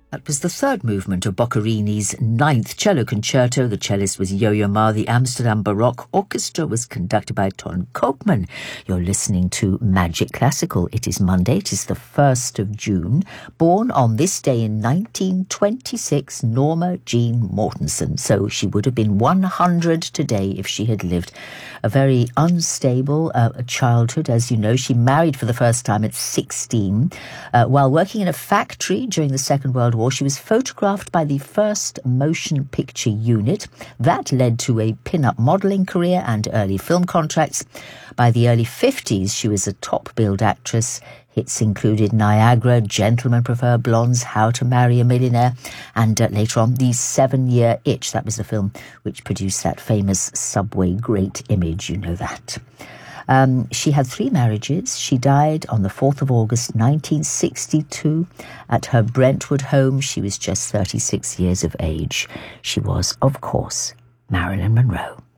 That was the third movement of Boccherini's Ninth Cello Concerto. The cellist was Yo-Yo Ma. The Amsterdam Baroque Orchestra was conducted by Ton Koopman. You're listening to Magic Classical. It is Monday. It is the 1st of June. Born on this day in 1926, Norma Jean Mortensen. So she would have been 100 today if she had lived a very unstable childhood. As you know, she married for the first time at 16. While working in a factory during the Second World War, she was photographed by the first motion picture unit. That led to a pin-up modelling career and early film contracts. By the early 50s, she was a top-billed actress. Hits included Niagara, Gentlemen Prefer Blondes, How to Marry a Millionaire, and later on, The 7-Year Itch. That was the film which produced that famous subway great image. You know that. She had 3 marriages. She died on the 4th of August 1962 at her Brentwood home. She was just 36 years of age. She was, of course, Marilyn Monroe.